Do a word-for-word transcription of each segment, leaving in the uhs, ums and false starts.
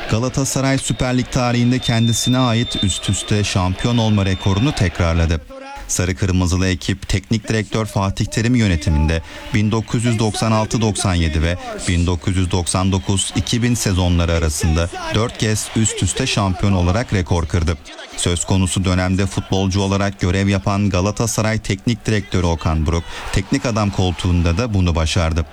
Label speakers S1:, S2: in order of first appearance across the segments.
S1: Galatasaray Süper Lig tarihinde kendisine ait üst üste şampiyon olma rekorunu tekrarladı. Sarı Kırmızılı ekip teknik direktör Fatih Terim yönetiminde bin dokuz yüz doksan altı doksan yedi ve bin dokuz yüz doksan dokuz iki bin sezonları arasında dört kez üst üste şampiyon olarak rekor kırdı. Söz konusu dönemde futbolcu olarak görev yapan Galatasaray Teknik Direktörü Okan Buruk, teknik adam koltuğunda da bunu başardı.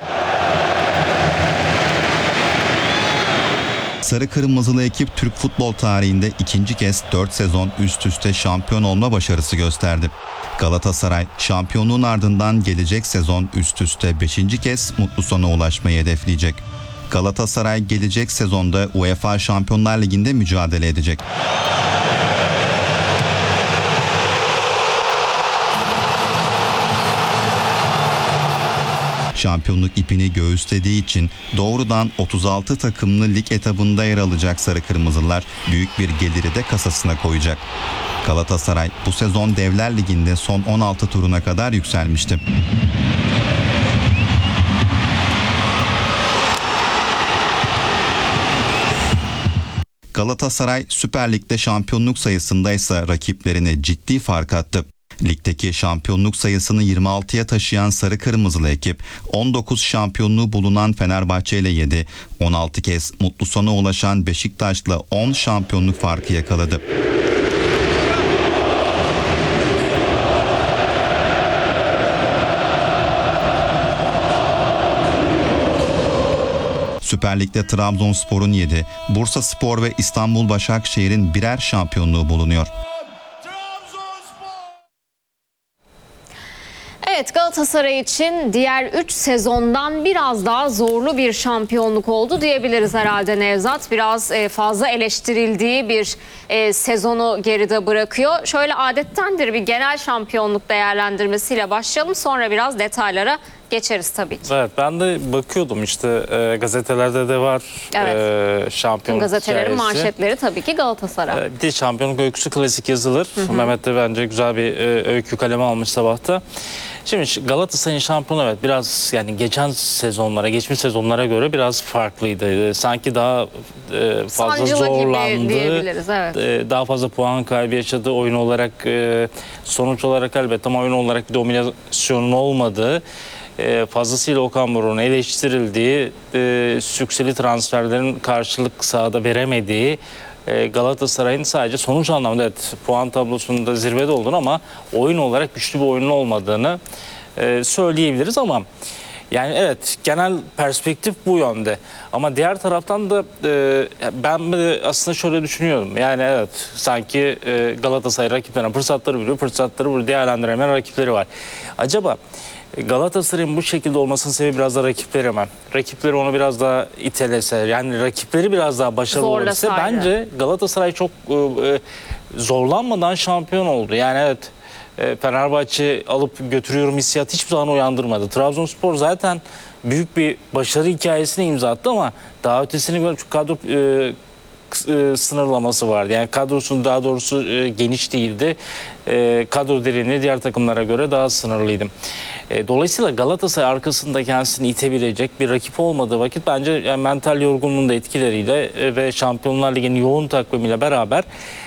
S1: Sarı Kırmızılı ekip Türk futbol tarihinde ikinci kez dört sezon üst üste şampiyon olma başarısı gösterdi. Galatasaray şampiyonluğun ardından gelecek sezon üst üste beşinci kez mutlu sona ulaşmayı hedefleyecek. Galatasaray gelecek sezonda UEFA Şampiyonlar Ligi'nde mücadele edecek. Şampiyonluk ipini göğüslediği için doğrudan otuz altı takımlı lig etabında yer alacak Sarı Kırmızılar büyük bir geliri de kasasına koyacak. Galatasaray bu sezon Devler Ligi'nde son on altı turuna kadar yükselmişti. Galatasaray Süper Lig'de şampiyonluk sayısında ise rakiplerine ciddi fark attı. Ligdeki şampiyonluk sayısını yirmi altıya taşıyan Sarı Kırmızılı ekip on dokuz şampiyonluğu bulunan Fenerbahçe ile yedi, on altı kez mutlu sona ulaşan Beşiktaş'la on şampiyonluk farkı yakaladı. Süper Lig'de Trabzonspor'un yedi, Bursaspor ve İstanbul Başakşehir'in birer şampiyonluğu bulunuyor.
S2: Evet, Galatasaray için diğer üç sezondan biraz daha zorlu bir şampiyonluk oldu diyebiliriz herhalde Nevzat. Biraz fazla eleştirildiği bir sezonu geride bırakıyor. Şöyle adettendir bir genel şampiyonluk değerlendirmesiyle başlayalım. Sonra biraz detaylara geçeriz tabii ki.
S3: Evet, ben de bakıyordum işte e, gazetelerde de var
S2: evet.
S3: e, şampiyonluk
S2: gazetelerin
S3: hikayesi.
S2: manşetleri tabii ki Galatasaray.
S3: E, bir de şampiyonluk öyküsü klasik yazılır. Hı hı. Mehmet de bence güzel bir e, öykü kaleme almış sabahta. Şimdi Galatasaray'ın şampiyonu evet biraz yani geçen sezonlara, geçmiş sezonlara göre biraz farklıydı. Sanki daha e, fazla
S2: Sancılı
S3: zorlandı.
S2: gibi diyebiliriz, evet.
S3: E, daha fazla puan kaybı yaşadı. Oyun olarak, e, sonuç olarak elbette ama oyun olarak bir dominasyonun olmadığı, e, fazlasıyla Okan Buruk'un eleştirildiği, e, sükseli transferlerin karşılık sahada veremediği, Galatasaray'ın sadece sonuç anlamında evet, puan tablosunda zirvede olduğunu ama oyun olarak güçlü bir oyunun olmadığını e, söyleyebiliriz ama yani evet genel perspektif bu yönde. Ama diğer taraftan da e, ben de aslında şöyle düşünüyorum. Yani evet sanki e, Galatasaray rakiplerine fırsatları biliyor, fırsatları burada değerlendiremeyen rakipleri var. Acaba Galatasaray'ın bu şekilde olmasının sebebi biraz da rakipleri mi? Rakipleri onu biraz daha itelese, yani rakipleri biraz daha başarılı olursa bence Galatasaray çok e, zorlanmadan şampiyon oldu. Yani evet e, Fenerbahçe alıp götürüyorum hissiyat hiçbir zaman uyandırmadı. Trabzonspor zaten büyük bir başarı hikayesine imza attı ama daha ötesini göre kadro e, sınırlaması vardı. Yani kadrosun daha doğrusu e, geniş değildi. E, kadro derinliği diğer takımlara göre daha sınırlıydı. E, dolayısıyla Galatasaray arkasında kendisini itebilecek bir rakip olmadığı vakit bence yani mental yorgunluğun da etkileriyle e, ve Şampiyonlar Ligi'nin yoğun takvimiyle beraber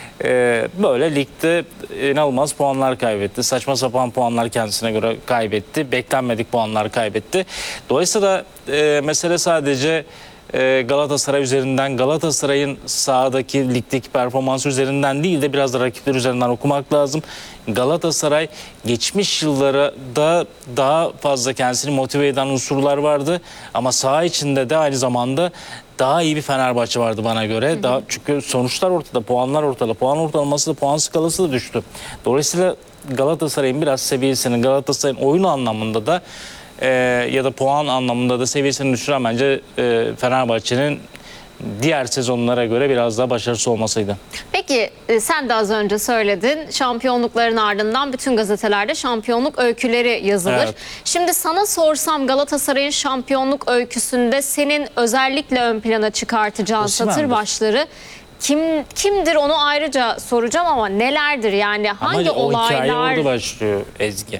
S3: e, böyle ligde inanılmaz puanlar kaybetti. Saçma sapan puanlar kendisine göre kaybetti. Beklenmedik puanlar kaybetti. Dolayısıyla e, mesele sadece Galatasaray üzerinden, Galatasaray'ın sahadaki ligdeki performansı üzerinden değil de biraz da rakipler üzerinden okumak lazım. Galatasaray geçmiş yıllara da daha fazla kendisini motive eden unsurlar vardı ama saha içinde de aynı zamanda daha iyi bir Fenerbahçe vardı bana göre. Hı hı. Daha, çünkü sonuçlar ortada, puanlar ortada, puan ortalaması da puan skalası da düştü. Dolayısıyla Galatasaray'ın biraz seviyesinin, Galatasaray'ın oyunu anlamında da Ee, ya da puan anlamında da seviyesini düşüren bence e, Fenerbahçe'nin diğer sezonlara göre biraz daha başarısı olmasıydı.
S2: Peki sen de az önce söyledin, şampiyonlukların ardından bütün gazetelerde şampiyonluk öyküleri yazılır. Evet. Şimdi sana sorsam Galatasaray'ın şampiyonluk öyküsünde senin özellikle ön plana çıkartacağın Osimhen'dir. Satır başları Kim kimdir onu ayrıca soracağım ama nelerdir yani hangi
S3: ama
S2: olaylar?
S3: Ama o hikaye orada başlıyor Ezgi.